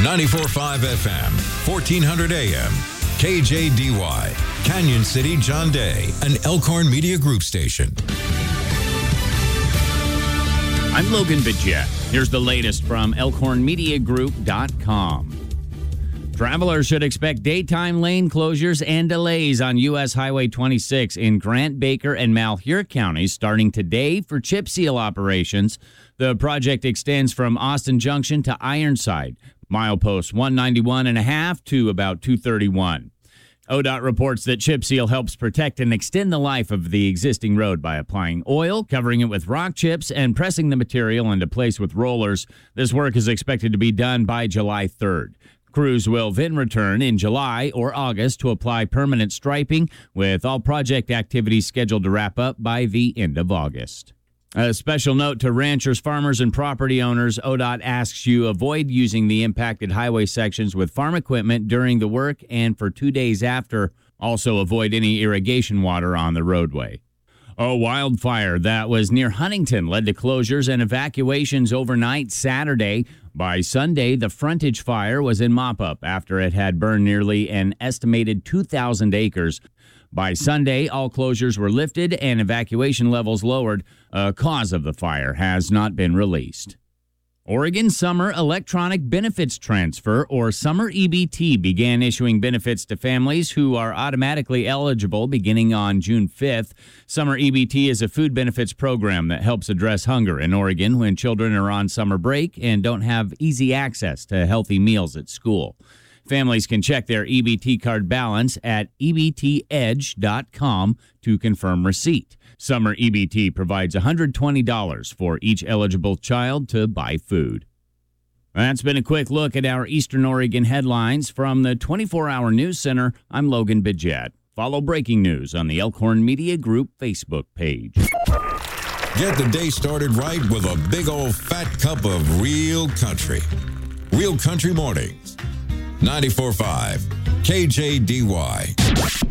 94.5 FM, 1400 AM, KJDY, Canyon City, John Day, an Elkhorn Media Group station. I'm Logan Bidget. Here's the latest from ElkhornMediaGroup.com. Travelers should expect daytime lane closures and delays on U.S. Highway 26 in Grant, Baker, and Malheur counties starting today for chip seal operations. The project extends from Austin Junction to Ironside, mileposts 191.5 to about 231. ODOT reports that chip seal helps protect and extend the life of the existing road by applying oil, covering it with rock chips, and pressing the material into place with rollers. This work is expected to be done by July 3rd. Crews will then return in July or August to apply permanent striping, with all project activities scheduled to wrap up by the end of August. A special note to ranchers, farmers, and property owners. ODOT asks you avoid using the impacted highway sections with farm equipment during the work and for 2 days after. Also avoid any irrigation water on the roadway. A wildfire that was near Huntington led to closures and evacuations overnight Saturday. By Sunday, the frontage fire was in mop-up after it had burned nearly an estimated 2,000 acres. By Sunday, all closures were lifted and evacuation levels lowered. A cause of the fire has not been released. Oregon Summer Electronic Benefits Transfer, or Summer EBT, began issuing benefits to families who are automatically eligible beginning on June 5th. Summer EBT is a food benefits program that helps address hunger in Oregon when children are on summer break and don't have easy access to healthy meals at school. Families can check their EBT card balance at ebtedge.com to confirm receipt. Summer EBT provides $120 for each eligible child to buy food. That's been a quick look at our Eastern Oregon headlines from the 24-Hour News Center. I'm Logan Bidget. Follow breaking news on the Elkhorn Media Group Facebook page. Get the day started right with a big old fat cup of real country. Real Country Mornings. 94.5 KJDY.